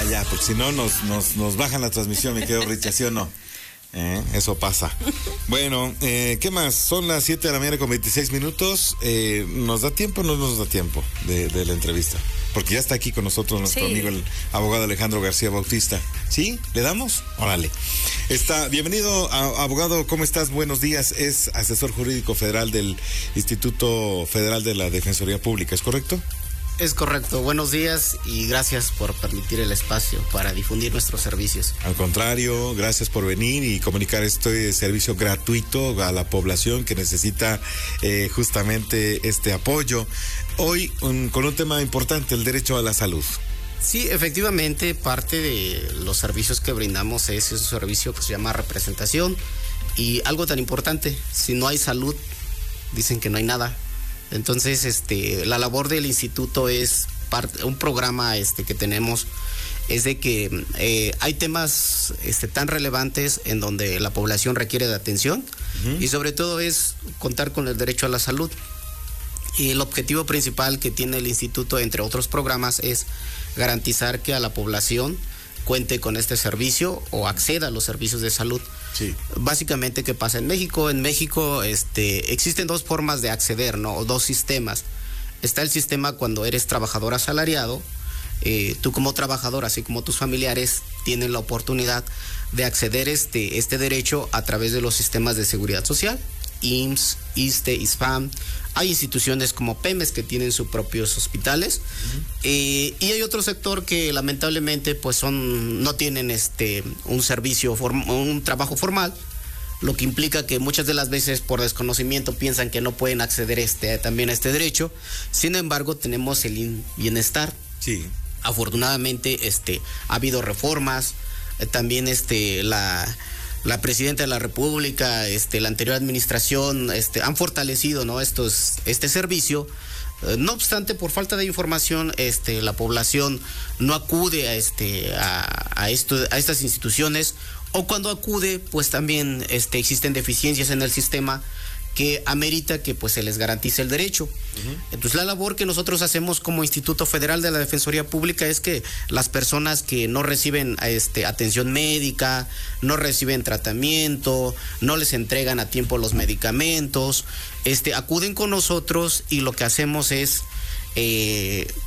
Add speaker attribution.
Speaker 1: ya, porque si no nos bajan la transmisión, me quedo Richard, ¿sí o no? Eso pasa. Bueno, ¿qué más? Son las 7 de la mañana con 26 minutos. ¿Nos da tiempo o no nos da tiempo de la entrevista? Porque ya está aquí con nosotros nuestro amigo, el abogado Alejandro García Bautista. ¿Sí? ¿Le damos? Órale. Bienvenido, abogado, ¿cómo estás? Buenos días. Es asesor jurídico federal del Instituto Federal de la Defensoría Pública, ¿es correcto?
Speaker 2: Es correcto. Buenos días y gracias por permitir el espacio para difundir nuestros servicios.
Speaker 1: Al contrario, gracias por venir y comunicar este servicio gratuito a la población que necesita justamente este apoyo. Hoy con un tema importante, el derecho a la salud.
Speaker 2: Sí, efectivamente, parte de los servicios que brindamos es un servicio que se llama representación y algo tan importante, si no hay salud, dicen que no hay nada. Entonces, la labor del instituto es un programa que tenemos es de que hay temas tan relevantes en donde la población requiere de atención y sobre todo es contar con el derecho a la salud. Y el objetivo principal que tiene el instituto, entre otros programas, es garantizar que a la población cuente con este servicio o acceda a los servicios de salud.
Speaker 1: Sí.
Speaker 2: Básicamente, ¿qué pasa en México? En México existen dos formas de acceder, ¿no? O dos sistemas. Está el sistema cuando eres trabajador asalariado. Tú como trabajador, así como tus familiares, tienen la oportunidad de acceder este derecho a través de los sistemas de seguridad social, IMSS, ISSSTE, ISPAM. Hay instituciones como PEMES que tienen sus propios hospitales. Y hay otro sector que lamentablemente pues no tienen un servicio, un trabajo formal, lo que implica que muchas de las veces por desconocimiento piensan que no pueden acceder también a este derecho. Sin embargo, tenemos el bienestar.
Speaker 1: Sí.
Speaker 2: Afortunadamente ha habido reformas, también la presidenta de la República, la anterior administración, han fortalecido, ¿no? este servicio. No obstante, por falta de información, la población no acude a estas instituciones, o cuando acude, pues también existen deficiencias en el sistema que amerita que pues se les garantice el derecho. Entonces la labor que nosotros hacemos como Instituto Federal de la Defensoría Pública es que las personas que no reciben atención médica, no reciben tratamiento, no les entregan a tiempo los medicamentos, acuden con nosotros y lo que hacemos es